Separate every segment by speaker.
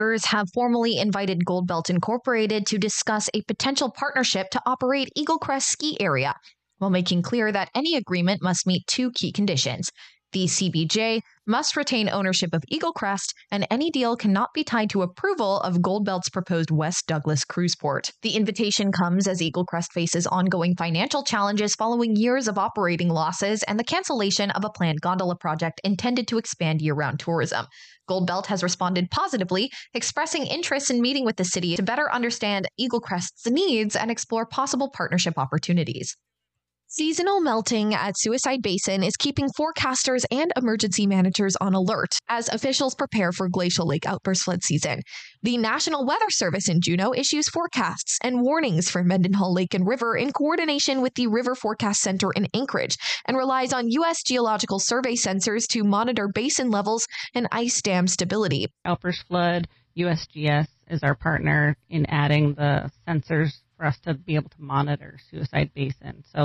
Speaker 1: Have formally invited Goldbelt Incorporated to discuss a potential partnership to operate Eagle Crest Ski Area, while making clear that any agreement must meet two key conditions. The CBJ must retain ownership of Eagle Crest, and any deal cannot be tied to approval of Goldbelt's proposed West Douglas cruise port. The invitation comes as Eagle Crest faces ongoing financial challenges following years of operating losses and the cancellation of a planned gondola project intended to expand year-round tourism. Goldbelt has responded positively, expressing interest in meeting with the city to better understand Eagle Crest's needs and explore possible partnership opportunities. Seasonal melting at Suicide Basin is keeping forecasters and emergency managers on alert as officials prepare for Glacial Lake outburst flood season. The National Weather Service in Juneau issues forecasts and warnings for Mendenhall Lake and River in coordination with the River Forecast Center in Anchorage and relies on U.S. Geological Survey sensors to monitor basin levels and ice dam stability.
Speaker 2: Outburst Flood, USGS is our partner in adding the sensors for us to be able to monitor Suicide Basin. So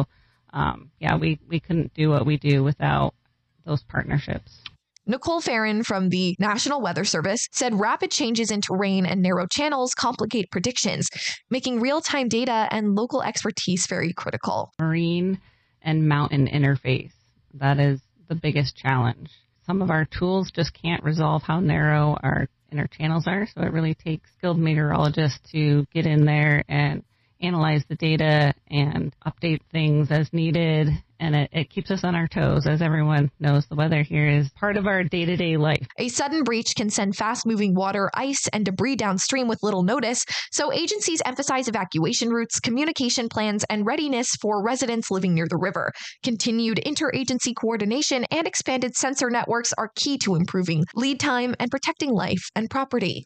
Speaker 2: we couldn't do what we do without those partnerships.
Speaker 1: Nicole Farron from the National Weather Service said rapid changes in terrain and narrow channels complicate predictions, making real-time data and local expertise very critical.
Speaker 2: Marine and mountain interface, that is the biggest challenge. Some of our tools just can't resolve how narrow our inner channels are, so it really takes skilled meteorologists to get in there and analyze the data and update things as needed, and it keeps us on our toes. As everyone knows, the weather here is part of our day-to-day life.
Speaker 1: A sudden breach can send fast-moving water, ice, and debris downstream with little notice, so agencies emphasize evacuation routes, communication plans, and readiness for residents living near the river. Continued interagency coordination and expanded sensor networks are key to improving lead time and protecting life and property.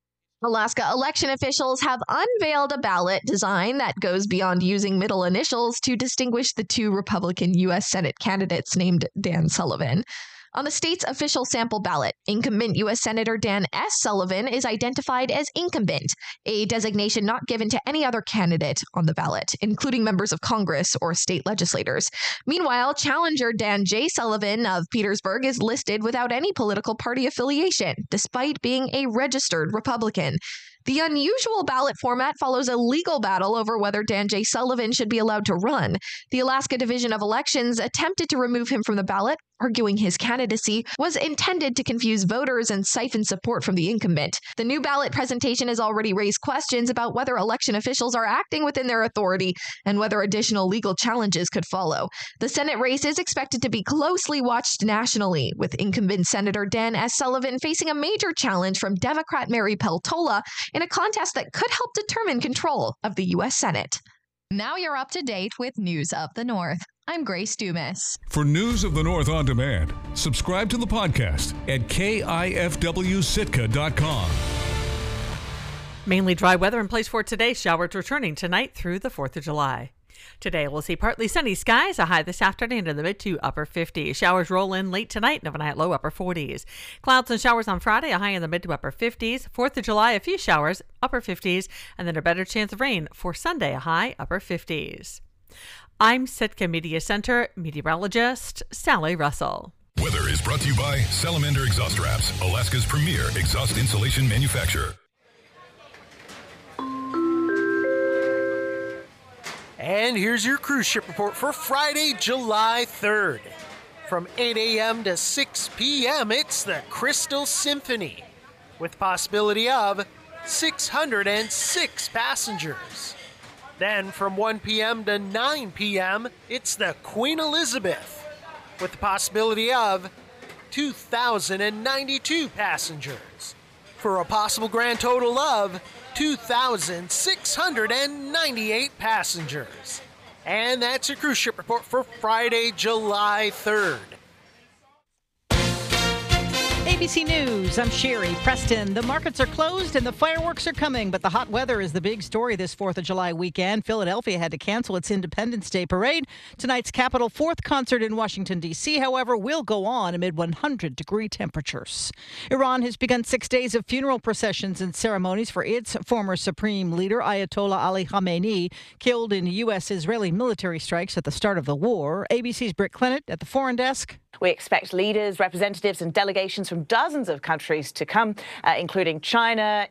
Speaker 1: Alaska election officials have unveiled a ballot design that goes beyond using middle initials to distinguish the two Republican U.S. Senate candidates named Dan Sullivan. On the state's official sample ballot, incumbent U.S. Senator Dan S. Sullivan is identified as incumbent, a designation not given to any other candidate on the ballot, including members of Congress or state legislators. Meanwhile, challenger Dan J. Sullivan of Petersburg is listed without any political party affiliation, despite being a registered Republican. The unusual ballot format follows a legal battle over whether Dan J. Sullivan should be allowed to run. The Alaska Division of Elections attempted to remove him from the ballot, arguing his candidacy was intended to confuse voters and siphon support from the incumbent. The new ballot presentation has already raised questions about whether election officials are acting within their authority and whether additional legal challenges could follow. The Senate race is expected to be closely watched nationally, with incumbent Senator Dan S. Sullivan facing a major challenge from Democrat Mary Peltola in a contest that could help determine control of the U.S. Senate. Now you're up to date with News of the North. I'm Grace Dumas.
Speaker 3: For News of the North on demand, subscribe to the podcast at KIFWSitka.com.
Speaker 4: Mainly dry weather in place for today. Showers returning tonight through the 4th of July. Today, we'll see partly sunny skies, a high this afternoon in the mid to upper 50s. Showers roll in late tonight, and overnight low upper 40s. Clouds and showers on Friday, a high in the mid to upper 50s. 4th of July, a few showers, upper 50s, and then a better chance of rain for Sunday, a high upper 50s. I'm Sitka Media Center meteorologist Sally Russell.
Speaker 5: Weather is brought to you by Salamander Exhaust Wraps, Alaska's premier exhaust insulation manufacturer.
Speaker 6: And here's your cruise ship report for Friday, July 3rd. From 8 a.m. to 6 p.m., it's the Crystal Symphony, with possibility of 606 passengers. Then from 1 p.m. to 9 p.m., it's the Queen Elizabeth, with the possibility of 2,092 passengers, for a possible grand total of 2,698 passengers. And that's your cruise ship report for Friday, July 3rd.
Speaker 7: ABC News, I'm Sherry Preston. The markets are closed and the fireworks are coming, but the hot weather is the big story this 4th of July weekend. Philadelphia had to cancel its Independence Day parade. Tonight's Capitol 4th concert in Washington, D.C., however, will go on amid 100-degree temperatures. Iran has begun 6 days of funeral processions and ceremonies for its former supreme leader, Ayatollah Ali Khamenei, killed in U.S.-Israeli military strikes at the start of the war. ABC's Britt Clennett at the Foreign Desk
Speaker 8: We expect leaders, representatives and delegations from dozens of countries to come, including China,